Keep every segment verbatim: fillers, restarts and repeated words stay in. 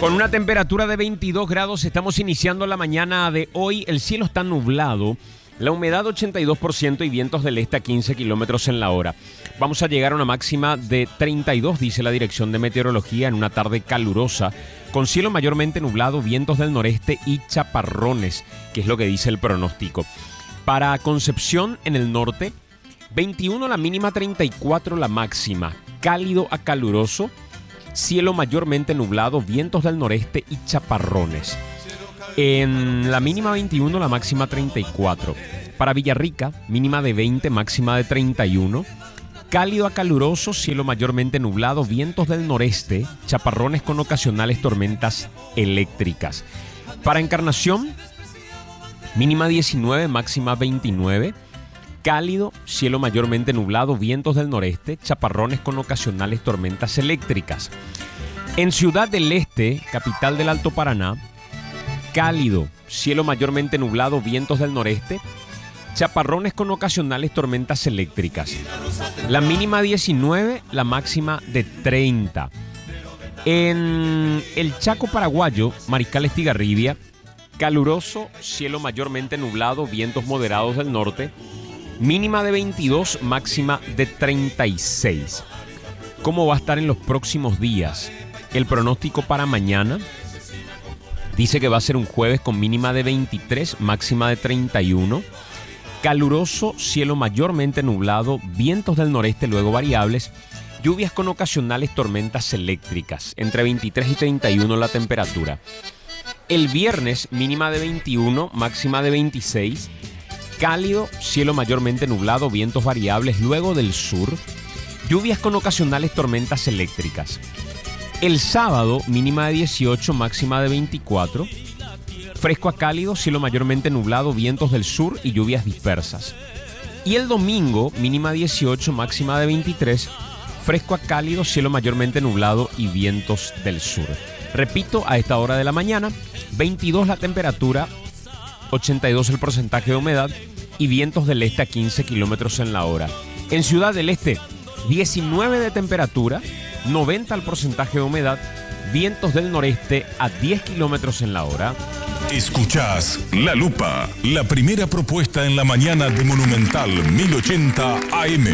Con una temperatura de veintidós grados estamos iniciando la mañana de hoy. El cielo está nublado, la humedad ochenta y dos por ciento y vientos del este a quince kilómetros en la hora. Vamos a llegar a una máxima de treinta y dos, dice la Dirección de Meteorología, en una tarde calurosa, con cielo mayormente nublado, vientos del noreste y chaparrones, que es lo que dice el pronóstico. Para Concepción, en el norte, veintiuno la mínima, treinta y cuatro la máxima. Cálido a caluroso, cielo mayormente nublado, vientos del noreste y chaparrones. En la mínima veintiuno, la máxima treinta y cuatro. Para Villarrica, mínima de veinte, máxima de treinta y uno. Cálido a caluroso, cielo mayormente nublado, vientos del noreste, chaparrones con ocasionales tormentas eléctricas. Para Encarnación, mínima diecinueve, máxima veintinueve. Cálido, cielo mayormente nublado, vientos del noreste, chaparrones con ocasionales tormentas eléctricas. En Ciudad del Este, capital del Alto Paraná, cálido, cielo mayormente nublado, vientos del noreste, chaparrones con ocasionales tormentas eléctricas. La mínima diecinueve, la máxima de treinta. En el Chaco paraguayo, Mariscal Estigarribia, caluroso, cielo mayormente nublado, vientos moderados del norte, mínima de veintidós, máxima de treinta y seis. ¿Cómo va a estar en los próximos días? El pronóstico para mañana dice que va a ser un jueves con mínima de veintitrés, máxima de treinta y uno. Caluroso, cielo mayormente nublado, vientos del noreste luego variables, lluvias con ocasionales tormentas eléctricas, entre veintitrés y treinta y uno la temperatura. El viernes, mínima de veintiuno, máxima de veintiséis. Cálido, cielo mayormente nublado, vientos variables luego del sur, lluvias con ocasionales tormentas eléctricas. El sábado, mínima de dieciocho, máxima de veinticuatro. Fresco a cálido, cielo mayormente nublado, vientos del sur y lluvias dispersas. Y el domingo, mínima dieciocho, máxima de veintitrés. Fresco a cálido, cielo mayormente nublado y vientos del sur. Repito, a esta hora de la mañana, veintidós la temperatura, ochenta y dos el porcentaje de humedad y vientos del este a quince kilómetros en la hora. En Ciudad del Este, diecinueve de temperatura, noventa el porcentaje de humedad, vientos del noreste a diez kilómetros en la hora. Escuchás La Lupa, la primera propuesta en la mañana de Monumental mil ochenta A M.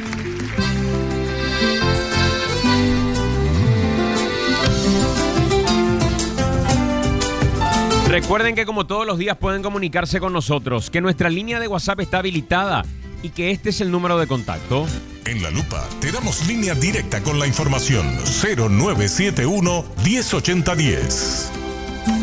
Recuerden que como todos los días pueden comunicarse con nosotros, que nuestra línea de WhatsApp está habilitada y que este es el número de contacto. En La Lupa te damos línea directa con la información cero nueve siete uno, diez ochenta diez.